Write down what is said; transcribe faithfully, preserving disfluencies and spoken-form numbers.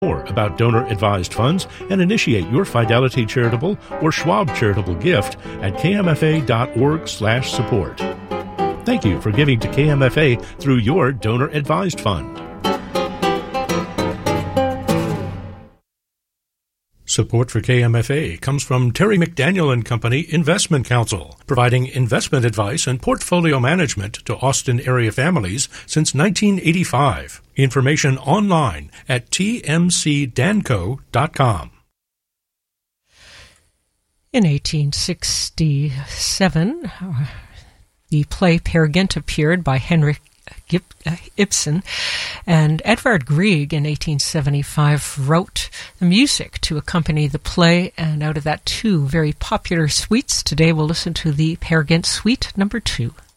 More about donor-advised funds and initiate your Fidelity Charitable or Schwab Charitable gift at kmfa.org slash support. Thank you for giving to K M F A through your donor-advised fund. Support for K M F A comes from Terry McDaniel and Company Investment Counsel, providing investment advice and portfolio management to Austin area families since nineteen eighty-five. Information online at t m c danco dot com. In eighteen sixty-seven, uh, the play Peer Gynt appeared by Henrik Ibsen, and Edvard Grieg in eighteen seventy-five wrote the music to accompany the play, and out of that two very popular suites, today we'll listen to the Peer Gynt Suite number two.